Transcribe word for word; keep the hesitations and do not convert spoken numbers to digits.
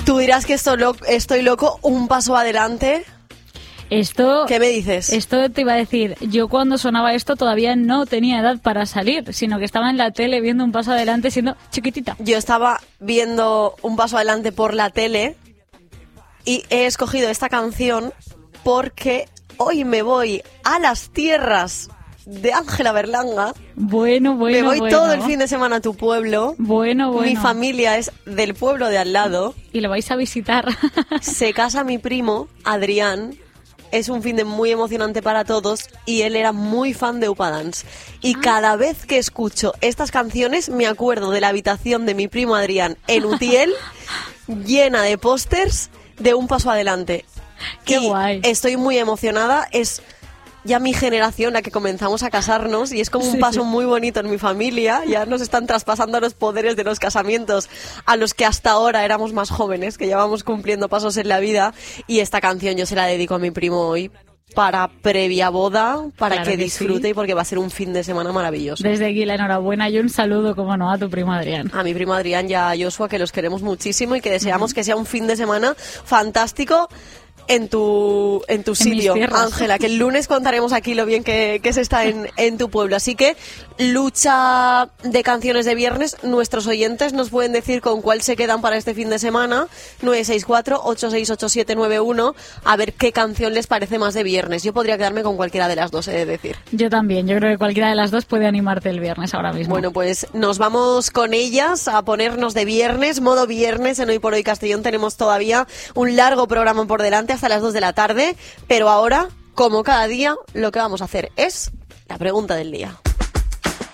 Tú dirás que esto lo, estoy loco, un paso adelante. Esto, ¿Qué me dices? Esto te iba a decir, yo cuando sonaba esto todavía no tenía edad para salir, sino que estaba en la tele viendo Un Paso Adelante siendo chiquitita. Yo estaba viendo Un Paso Adelante por la tele y he escogido esta canción porque hoy me voy a las tierras de Ángela Berlanga. Bueno, bueno, Me voy bueno. todo el fin de semana a tu pueblo. Bueno, bueno. Mi familia es del pueblo de al lado. Y lo vais a visitar. Se casa mi primo, Adrián. Es un fin de muy emocionante para todos y él era muy fan de Upadance. Y ah. cada vez que escucho estas canciones me acuerdo de la habitación de mi primo Adrián en Utiel llena de pósters de Un Paso Adelante. ¡Qué y guay! Estoy muy emocionada. Es ya mi generación la que comenzamos a casarnos y es como un sí, paso sí. muy bonito en mi familia. Ya nos están traspasando los poderes de los casamientos a los que hasta ahora éramos más jóvenes, que llevamos cumpliendo pasos en la vida. Y esta canción yo se la dedico a mi primo hoy para previa boda, para claro que, que disfrute sí. y porque va a ser un fin de semana maravilloso. Desde aquí la enhorabuena y un saludo, como no, a tu primo Adrián. A mi primo Adrián y a Joshua, que los queremos muchísimo y que deseamos uh-huh. que sea un fin de semana fantástico en tu en tu en sitio, Ángela, que el lunes contaremos aquí lo bien que, que se está en, en tu pueblo. Así que, lucha de canciones de viernes. Nuestros oyentes nos pueden decir con cuál se quedan para este fin de semana. nueve seis cuatro, ocho seis ocho, siete nueve uno. A ver qué canción les parece más de viernes. Yo podría quedarme con cualquiera de las dos, he de decir. Yo también. Yo creo que cualquiera de las dos puede animarte el viernes ahora mismo. Bueno, pues nos vamos con ellas a ponernos de viernes, modo viernes. En Hoy por Hoy Castellón tenemos todavía un largo programa por delante hasta las dos de la tarde, pero ahora, como cada día, lo que vamos a hacer es la pregunta del día.